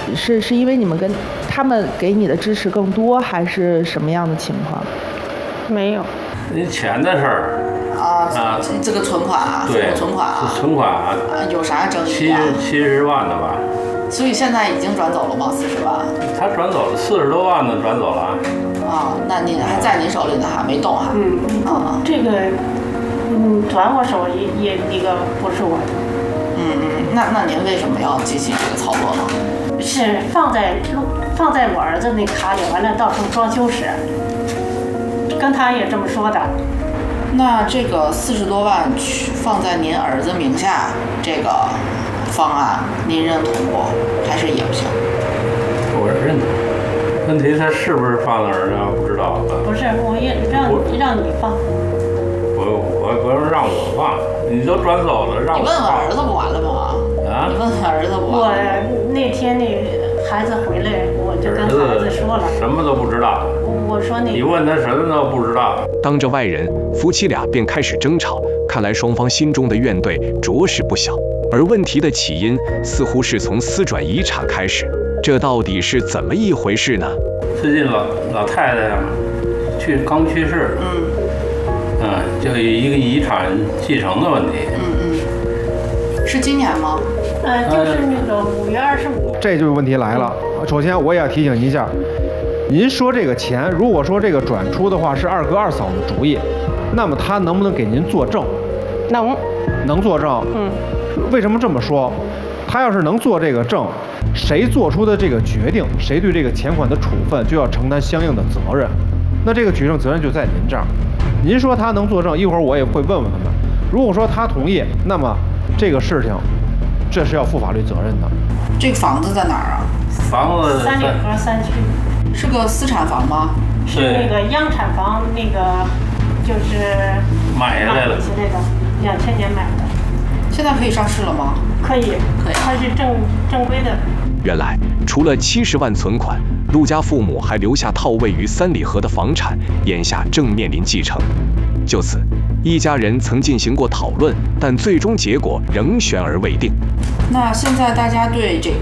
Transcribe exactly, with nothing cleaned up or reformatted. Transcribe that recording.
是是因为你们跟他们给你的支持更多，还是什么样的情况？ 没有， 你钱的事儿啊啊，这个存款啊， 对， 存款啊， 存款啊， 有啥争议七啊？ 七十万的吧。 所以现在已经转走了吗？四十万？ 他转走了四十多万的转走了。 啊，那您还在您手里呢，还没动哈？ 嗯， 啊， 这个，嗯，转我手也也那个不是我的。 嗯嗯，那那您为什么要进行这个操作呢？ 是放在放在我儿子那卡里，完了到时候装修时，跟他也这么说的。 那这个四十多万去放在您儿子名下，这个方案您认同不？还是也不行？ 我认同。问题他是不是放那儿呢？不知道。 不是，我也让让你放。 我我不是让我放，你都转走了，让我放。 你问问儿子不完了吗？啊？你问问儿子不完了？ 我那天那孩子回来，我就跟孩子说了， 什么都不知道。 我说那你问他什么都不知道。 当着外人，夫妻俩便开始争吵，看来双方心中的怨怼着实不小。而问题的起因似乎是从私转遗产开始，这到底是怎么一回事呢？ 最近老老太太去刚去世， 嗯， 嗯，就一个遗产继承的问题。 嗯嗯，是今年吗？ 呃，就是那个五月二十五。 这就是问题来了。首先，我也要提醒您一下，您说这个钱，如果说这个转出的话是二哥二嫂的主意，那么他能不能给您作证？ 能， 能作证。 嗯。 为什么这么说？他要是能做这个证，谁做出的这个决定，谁对这个钱款的处分就要承担相应的责任。那这个举证责任就在您这儿。您说他能作证，一会儿我也会问问他们。如果说他同意，那么这个事情，这是要负法律责任的。 这个房子在哪儿啊？ 房子三里河三区。 是个私产房吗？ 是那个央产房，那个就是买下来了， 那个两千年买的。 现在可以上市了吗？ 可以， 可以， 它是正正规的。 原来，除了七十万存款，陆家父母还留下套位于三里河的房产，眼下正面临继承。就此，一家人曾进行过讨论，但最终结果仍悬而未定。 那现在大家对这